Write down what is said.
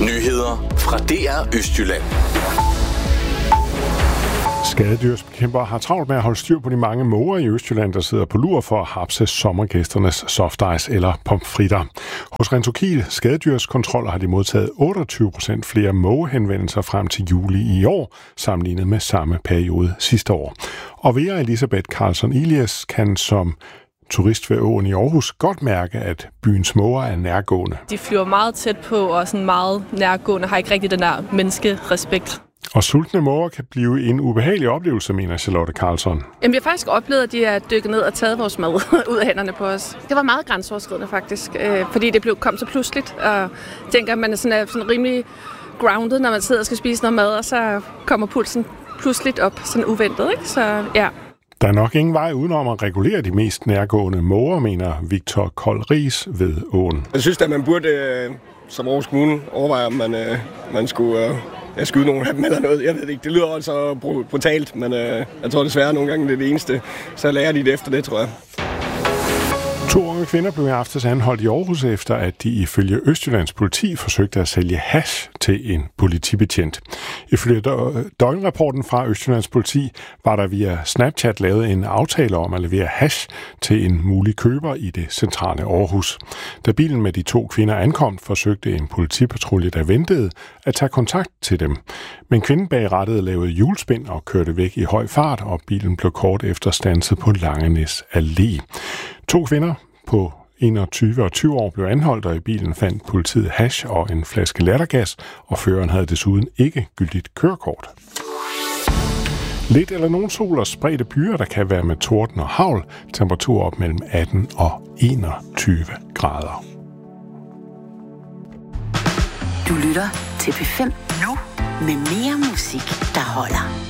Nyheder fra DR Østjylland. Skadedyrsbekæmpere har travlt med at holde styr på de mange måger i Østjylland, der sidder på lur for at hapse sommergæsternes softice eller pomfritter. Hos Rentokil Skadedyrskontrol har de modtaget 28% flere mågehenvendelser frem til juli i år, sammenlignet med samme periode sidste år. Og Vera Elisabeth Karlsson Ilias kan som turist ved åen i Aarhus godt mærke, at byens måger er nærgående. De flyver meget tæt på og sådan meget nærgående, har ikke rigtig den der menneskerespekt. Og sultne måger kan blive en ubehagelig oplevelse, mener Charlotte Karlsson. Jamen, vi har faktisk oplevet, at de er dykket ned og taget vores mad ud af hænderne på os. Det var meget grænseoverskridende faktisk, fordi det kom så pludseligt. Og jeg tænker, at man er sådan rimelig grounded, når man sidder og skal spise noget mad, og så kommer pulsen pludseligt op, sådan uventet, ikke? Så ja. Der er nok ingen vej udenom at regulere de mest nærgående måger, mener Victor Kold Ries ved åen. Jeg synes, at man burde som Aarhus Kommune overveje, om man skulle skyde nogle af dem eller noget. Jeg ved ikke, det lyder altså brutalt, men jeg tror desværre nogle gange det er det eneste. Så lærer de det efter det, tror jeg. 2 unge kvinder blev i aftes anholdt i Aarhus efter, at de ifølge Østjyllands politi forsøgte at sælge hash til en politibetjent. Ifølge døgnrapporten fra Østjyllands politi var der via Snapchat lavet en aftale om at levere hash til en mulig køber i det centrale Aarhus. Da bilen med de 2 kvinder ankom, forsøgte en politipatrulje, der ventede, at tage kontakt til dem. Men kvinden bag rattet lavede hjulspind og kørte væk i høj fart, og bilen blev kort efter standset på Langenæs Allé. 2 kvinder på 21 og 20 år blev anholdt, og i bilen fandt politiet hash og en flaske lattergas, og føreren havde desuden ikke gyldigt kørekort. Lidt eller nogen sol og spredte byer, der kan være med torden og hagl, temperatur op mellem 18 og 21 grader. Du lytter til P5 nu med mere musik, der holder.